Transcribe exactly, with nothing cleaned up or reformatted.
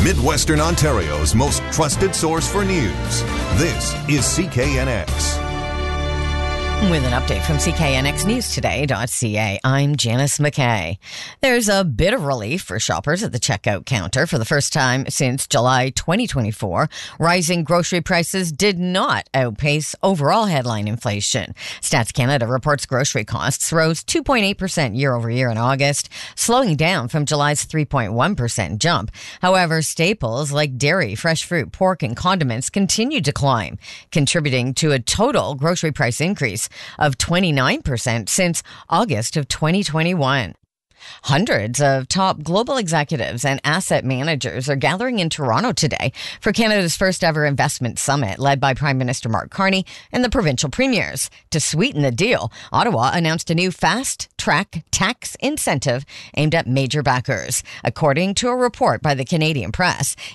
Midwestern Ontario's most trusted source for news. This is C K N X. With an update from C K N X News Today dot C A, I'm Janice McKay. There's a bit of relief for shoppers at the checkout counter. For the first time since July twenty twenty-four, rising grocery prices did not outpace overall headline inflation. Stats Canada reports grocery costs rose two point eight percent year over year in August, slowing down from July's three point one percent jump. However, staples like dairy, fresh fruit, pork, and condiments continued to climb, contributing to a total grocery price increase of twenty-nine percent since August of twenty twenty-one. Hundreds of top global executives and asset managers are gathering in Toronto today for Canada's first ever investment summit led by Prime Minister Mark Carney and the provincial premiers. To sweeten the deal, Ottawa announced a new fast-track tax incentive aimed at major backers. According to a report by the Canadian Press,